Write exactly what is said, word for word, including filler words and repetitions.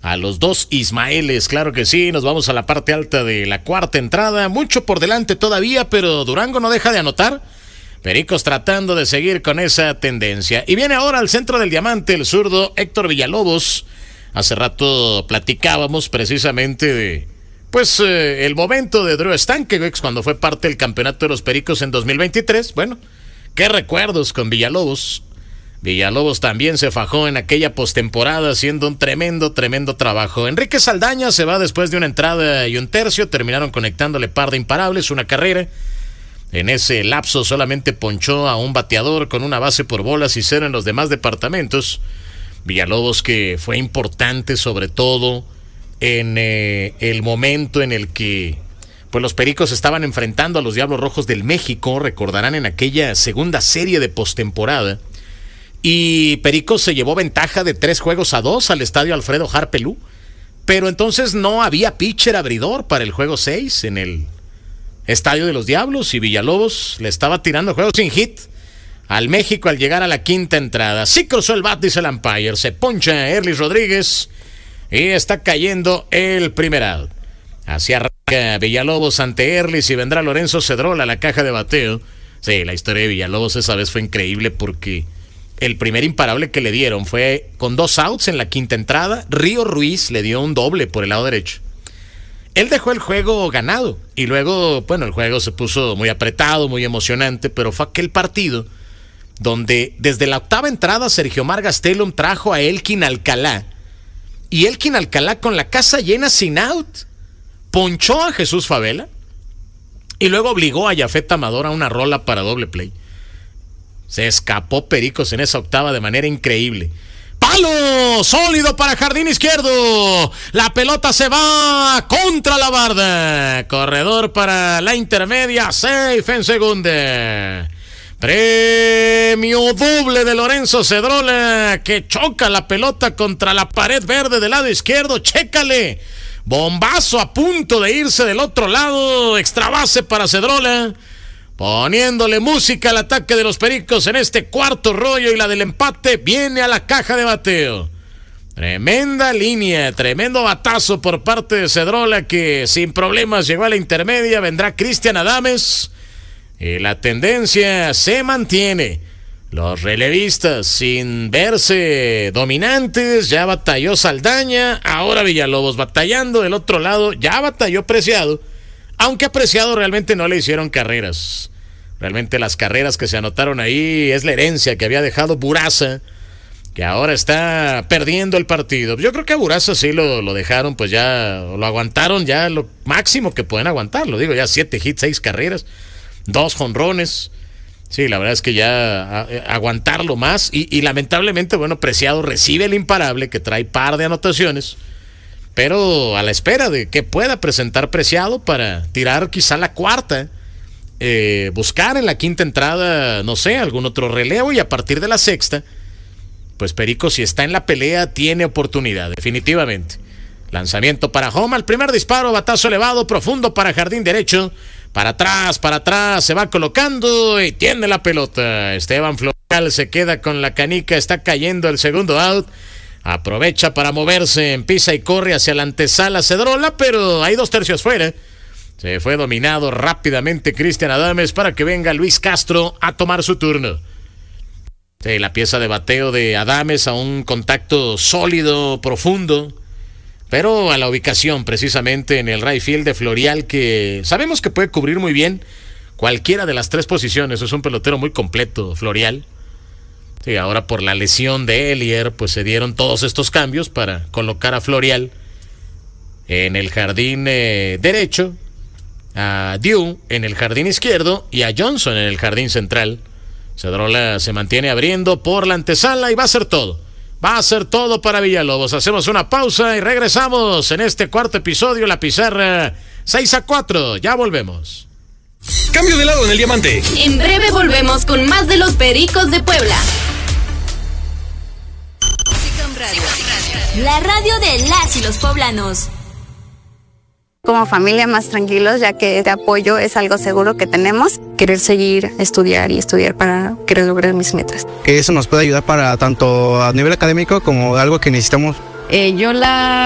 a los dos Ismaeles, claro que sí. Nos vamos a la parte alta de la cuarta entrada, mucho por delante todavía, pero Durango no deja de anotar. Pericos tratando de seguir con esa tendencia. Y viene ahora al centro del diamante el zurdo Héctor Villalobos. Hace rato platicábamos precisamente de, pues, eh, el momento de Drew Stankiewicz cuando fue parte del campeonato de los Pericos en dos mil veintitrés. Bueno, qué recuerdos con Villalobos. Villalobos también se fajó en aquella postemporada haciendo un tremendo, tremendo trabajo. Enrique Saldaña se va después de una entrada y un tercio. Terminaron conectándole par de imparables, una carrera. En ese lapso solamente ponchó a un bateador con una base por bolas y cero en los demás departamentos. Villalobos, que fue importante sobre todo en eh, el momento en el que pues los Pericos estaban enfrentando a los Diablos Rojos del México. Recordarán en aquella segunda serie de postemporada. Y Pericos se llevó ventaja de tres juegos a dos al estadio Alfredo Harpelú. Pero entonces no había pitcher abridor para el juego seis en el estadio de los Diablos, y Villalobos le estaba tirando juegos sin hit al México al llegar a la quinta entrada. Sí cruzó el bat, dice el umpire. Se poncha Erlis Rodríguez y está cayendo el primer out. Así arranca Villalobos ante Erlis y vendrá Lorenzo Cedrola a la caja de bateo. Sí, la historia de Villalobos esa vez fue increíble porque el primer imparable que le dieron fue con dos outs en la quinta entrada. Río Ruiz le dio un doble por el lado derecho. Él dejó el juego ganado y luego, bueno, el juego se puso muy apretado, muy emocionante, pero fue aquel partido donde desde la octava entrada Sergio Mar Gastelum trajo a Elkin Alcalá, y Elkin Alcalá con la casa llena sin out ponchó a Jesús Favela y luego obligó a Yafet Amador a una rola para doble play. Se escapó Pericos en esa octava de manera increíble. ¡Palo! ¡Sólido para jardín izquierdo! La pelota se va contra la barda. Corredor para la intermedia. Safe en segunda. Premio doble de Lorenzo Cedrola, que choca la pelota contra la pared verde del lado izquierdo. ¡Chécale! Bombazo a punto de irse del otro lado. Extra base para Cedrola, poniéndole música al ataque de los Pericos en este cuarto rollo, y la del empate viene a la caja de bateo. Tremenda línea, tremendo batazo por parte de Cedrola, que sin problemas llegó a la intermedia. Vendrá Cristian Adames y la tendencia se mantiene. Los relevistas sin verse dominantes. Ya batalló Saldaña, ahora Villalobos batallando del otro lado. Ya batalló Preciado, aunque a Preciado realmente no le hicieron carreras. Realmente las carreras que se anotaron ahí es la herencia que había dejado Buraza, que ahora está perdiendo el partido. Yo creo que a Buraza sí lo, lo dejaron, pues ya lo aguantaron, ya lo máximo que pueden aguantarlo. Digo, ya siete hits, seis carreras, dos jonrones. Sí, la verdad es que ya a, a, aguantarlo más. Y, y lamentablemente, bueno, Preciado recibe el imparable que trae par de anotaciones, pero a la espera de que pueda presentar Preciado para tirar quizá la cuarta, eh, buscar en la quinta entrada, no sé, algún otro relevo, y a partir de la sexta, pues Perico, si está en la pelea, tiene oportunidad, definitivamente. Lanzamiento para home, al primer disparo, batazo elevado, profundo para jardín derecho, para atrás, para atrás, se va colocando y tiene la pelota. Esteban Floral se queda con la canica, está cayendo el segundo out. Aprovecha para moverse, empieza y corre hacia la antesala Cedrola, pero hay dos tercios fuera. Se fue dominado rápidamente Cristian Adames para que venga Luis Castro a tomar su turno. Sí, la pieza de bateo de Adames a un contacto sólido, profundo, pero a la ubicación precisamente en el right field de Florial, que sabemos que puede cubrir muy bien cualquiera de las tres posiciones. Es un pelotero muy completo, Florial. Sí, ahora por la lesión de Elier, pues se dieron todos estos cambios para colocar a Florial en el jardín eh, derecho, a Diu en el jardín izquierdo y a Johnson en el jardín central. Cedrola se mantiene abriendo por la antesala y va a ser todo. Va a ser todo para Villalobos. Hacemos una pausa y regresamos en este cuarto episodio. La pizarra seis a cuatro. Ya volvemos. Cambio de lado en el diamante. En breve volvemos con más de los Pericos de Puebla. La radio de las y los poblanos. Como familia más tranquilos, ya que este apoyo es algo seguro que tenemos. Querer seguir, estudiar y estudiar para querer lograr mis metas. Que eso nos puede ayudar para tanto a nivel académico como algo que necesitamos. Eh, yo la